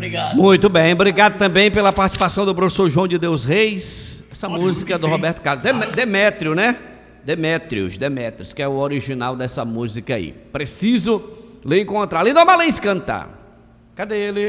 Obrigado. Muito bem, obrigado também pela participação do professor João de Deus Reis. Essa música é do Roberto Carlos. Demétrio, né? Demétrios, que é o original dessa música aí. Preciso lhe encontrar. Lindomar Lins cantar. Cadê ele?